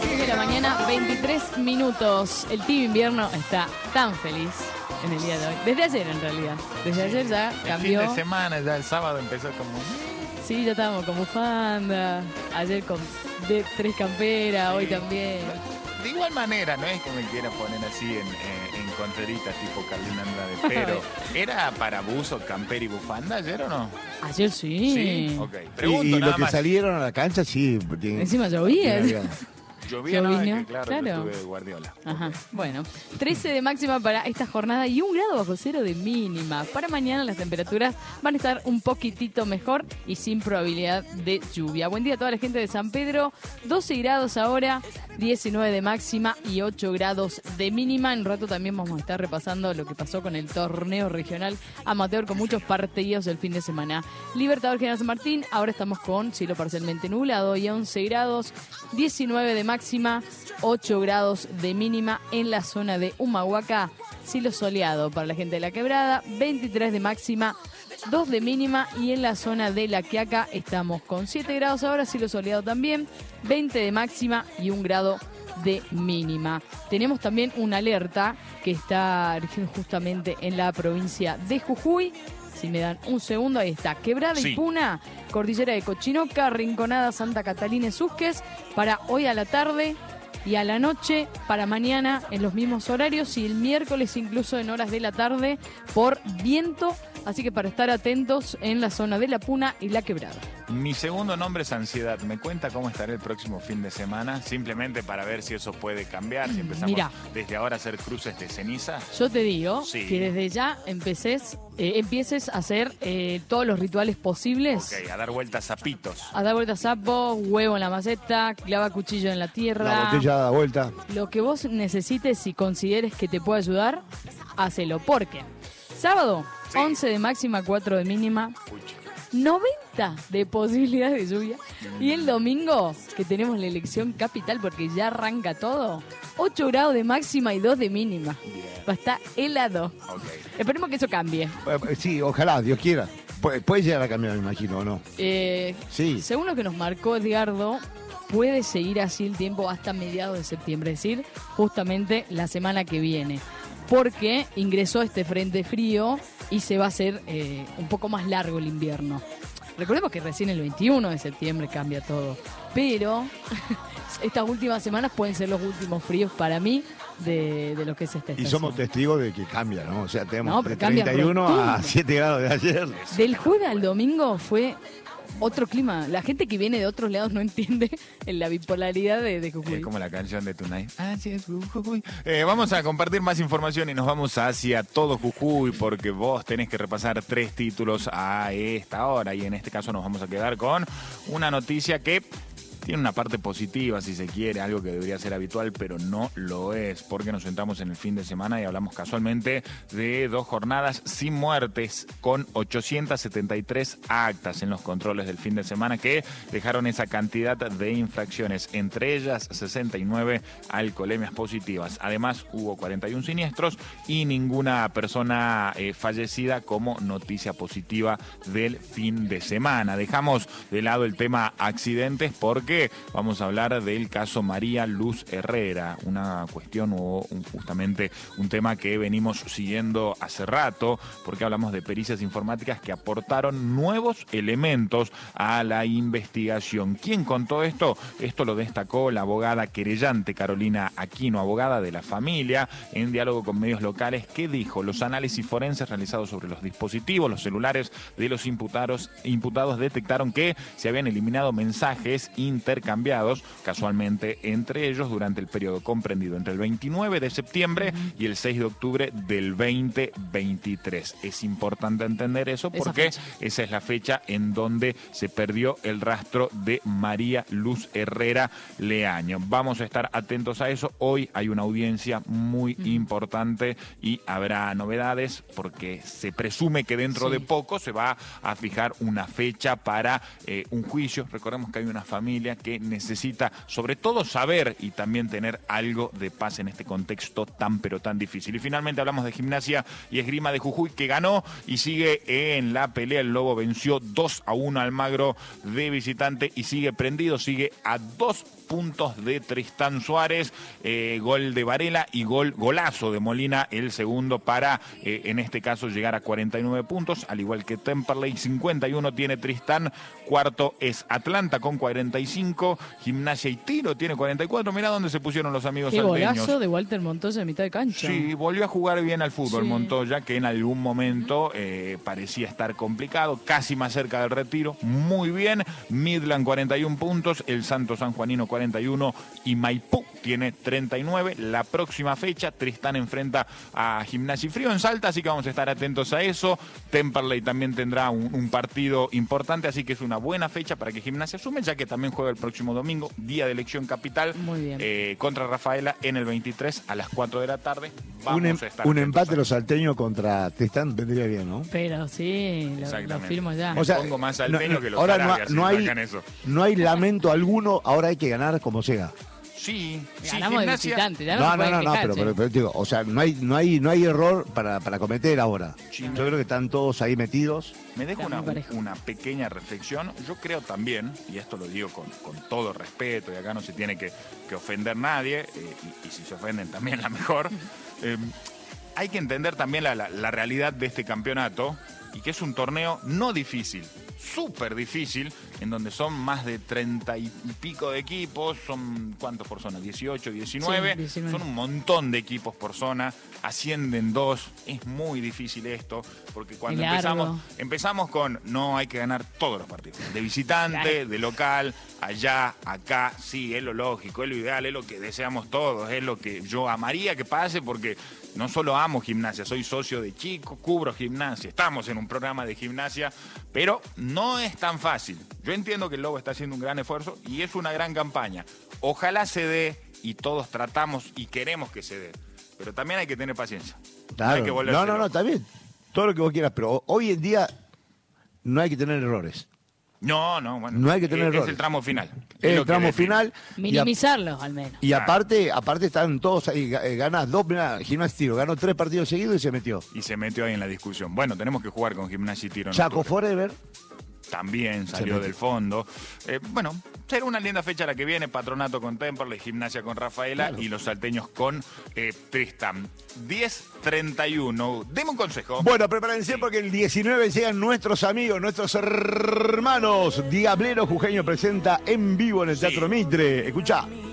10 de la mañana, 23 minutos. El Team Invierno está tan feliz en el día de hoy. Desde ayer, en realidad. Desde ayer ya cambió. El fin de semana, ya el sábado empezó como... Sí, ya estábamos con bufanda. Ayer con de 3 camperas, Sí. hoy también. De igual manera, no es que me quiera poner así en contreritas tipo Carolina Andrade, pero ¿era para buzo, camper y bufanda ayer o no? Ayer sí. Sí, ok. Pregunto Y nada los que más. salieron a la cancha, sí. Encima llovía. Llovía, no, es Lloviznó, que claro, claro. yo tuve Guardiola. Ajá. Bueno, 13 de máxima para esta jornada y 1 grado bajo cero de mínima. Para mañana las temperaturas van a estar un poquitito mejor y sin probabilidad de lluvia. Buen día a toda la gente de San Pedro. 12 grados ahora, 19 de máxima y 8 grados de mínima. En un rato también vamos a estar repasando lo que pasó con el torneo regional amateur con muchos partidos el fin de semana. Libertador General San Martín, ahora estamos con cielo parcialmente nublado y 11 grados, 19 de máxima, 8 grados de mínima en la zona de Humahuaca, cielo soleado para la gente de La Quebrada, 23 de máxima, 2 de mínima y en la zona de La Quiaca estamos con 7 grados ahora, cielo soleado también, 20 de máxima y 1 grado de mínima. Tenemos también una alerta que está rigiendo justamente en la provincia de Jujuy. Si me dan un segundo, ahí está. Quebrada Sí. y Puna, Cordillera de Cochinoca, Rinconada, Santa Catalina y Susques, para hoy a la tarde y a la noche, para mañana en los mismos horarios y el miércoles incluso en horas de la tarde por viento. Así que para estar atentos en la zona de La Puna y La Quebrada. Mi segundo nombre es Ansiedad. ¿Me cuenta cómo estará el próximo fin de semana? Simplemente para ver si eso puede cambiar, si empezamos Mirá. desde ahora a hacer cruces de ceniza. Yo te digo Sí. que desde ya empieces a hacer todos los rituales posibles. Ok, a dar vueltas a pitos. A dar vueltas sapo, huevo en la maceta, clava cuchillo en la tierra. La botella da vuelta. Lo que vos necesites y consideres que te pueda ayudar, hacelo. Porque sábado, Sí. 11 de máxima, 4 de mínima, Pucha. 90 de posibilidades de lluvia. Y el domingo, que tenemos la elección capital porque ya arranca todo, 8 grados de máxima y 2 de mínima. Va a estar helado. Ok. Esperemos que eso cambie. Sí, ojalá, Dios quiera. Puede llegar a cambiar, me imagino, ¿o no? Sí. Según lo que nos marcó Edgardo, puede seguir así el tiempo hasta mediados de septiembre, es decir, justamente la semana que viene. Porque ingresó este frente frío y se va a hacer un poco más largo el invierno. Recordemos que recién el 21 de septiembre cambia todo. Pero estas últimas semanas pueden ser los últimos fríos para mí de lo que es esta Y estación. somos testigos de que cambia, ¿no? O sea, tenemos No, de pero cambia 31 a rotundo. 7 grados de ayer. Del jueves al domingo fue otro clima. La gente que viene de otros lados no entiende la bipolaridad de Jujuy. Es como la canción de Tonight. Así es, Jujuy. Vamos a compartir más información y nos vamos hacia todo Jujuy porque vos tenés que repasar 3 títulos a esta hora y en este caso nos vamos a quedar con una noticia que tiene una parte positiva, si se quiere, algo que debería ser habitual, pero no lo es, porque nos sentamos en el fin de semana y hablamos casualmente de 2 jornadas sin muertes, con 873 actas en los controles del fin de semana que dejaron esa cantidad de infracciones, entre ellas 69 alcoholemias positivas. Además, hubo 41 siniestros y ninguna persona fallecida como noticia positiva del fin de semana. Dejamos de lado el tema accidentes porque vamos a hablar del caso María Luz Herrera, una cuestión o justamente un tema que venimos siguiendo hace rato, porque hablamos de pericias informáticas que aportaron nuevos elementos a la investigación. ¿Quién contó esto? Esto lo destacó la abogada querellante Carolina Aquino, abogada de la familia, en diálogo con medios locales, que dijo: los análisis forenses realizados sobre los dispositivos, los celulares de los imputados detectaron que se habían eliminado mensajes intercambiados casualmente entre ellos durante el periodo comprendido entre el 29 de septiembre y el 6 de octubre del 2023. Es importante entender eso porque esa es la fecha en donde se perdió el rastro de María Luz Herrera Leaño. Vamos a estar atentos a eso. Hoy hay una audiencia muy importante y habrá novedades porque se presume que dentro de poco se va a fijar una fecha para un juicio. Recordemos que hay una familia que necesita sobre todo saber y también tener algo de paz en este contexto tan pero tan difícil. Y finalmente hablamos de Gimnasia y Esgrima de Jujuy, que ganó y sigue en la pelea. El Lobo venció 2-1 al Almagro de visitante y sigue prendido, sigue a 2 puntos de Tristán Suárez, gol de Varela y golazo de Molina, el segundo, para en este caso llegar a 49 puntos, al igual que Temperley. 51 tiene Tristán, cuarto es Atlanta con 45, Gimnasia y Tiro tiene 44. Mirá dónde se pusieron los amigos salteños. Qué golazo de Walter Montoya en mitad de cancha. Sí, volvió a jugar bien al fútbol, sí. Montoya, que en algún momento parecía estar complicado, casi más cerca del retiro. Muy bien, Midland 41 puntos, el Santo Sanjuanino 41 y Maipú tiene 39. La próxima fecha, Tristán enfrenta a Gimnasia y Frío en Salta, así que vamos a estar atentos a eso. Temperley también tendrá un partido importante, así que es una buena fecha para que Gimnasia sume, ya que también juega el próximo domingo, día de elección capital, contra Rafaela en el 23 a las 4 de la tarde. Vamos a estar un empate de los salteños contra Tristán vendría bien, ¿no? Pero sí, lo firmo ya. O sea, pongo más salteño que los ahora Arabias, no hay lamento alguno, ahora hay que ganar como sea. Sí, ganamos de visitante, ya pero digo, o sea, no hay error para cometer ahora. Sí, yo creo que están todos ahí metidos. Me dejo una pequeña reflexión. Yo creo también, y esto lo digo con todo respeto, y acá no se tiene que ofender nadie, y si se ofenden también la mejor, hay que entender también la realidad de este campeonato, y que es un torneo no difícil, súper difícil, en donde son más de 30 y pico de equipos, son ¿cuántos por zona? 18, 19, sí, 19. Son un montón de equipos por zona, ascienden 2, es muy difícil esto, porque cuando empezamos con no hay que ganar todos los partidos, de visitante, de local, allá, acá, sí, es lo lógico, es lo ideal, es lo que deseamos todos, es lo que yo amaría que pase, porque no solo amo Gimnasia, soy socio de Chico, cubro Gimnasia, estamos en un programa de Gimnasia, pero no es tan fácil. Yo entiendo que el Lobo está haciendo un gran esfuerzo y es una gran campaña. Ojalá se dé, y todos tratamos y queremos que se dé, pero también hay que tener paciencia. Claro. No hay que volverse loco. Está bien, todo lo que vos quieras, pero hoy en día no hay que tener errores. No, bueno. No hay que tener errores. Es el tramo final. Es el tramo final. Minimizarlos al menos. Y aparte están todos ahí, ganás 2, Gimnasia y Tiro, ganó 3 partidos seguidos y se metió. Y se metió ahí en la discusión. Bueno, tenemos que jugar con Gimnasia y Tiro. Chaco Forever. También salió del fondo. Bueno, será una linda fecha la que viene. Patronato con Temperley, Gimnasia con Rafaela, y los salteños con Tristán. 10:31. Deme un consejo. Bueno, prepárense porque el 19 llegan nuestros amigos, nuestros hermanos. Diablero Jujeño presenta en vivo en el Teatro Mitre. Escuchá.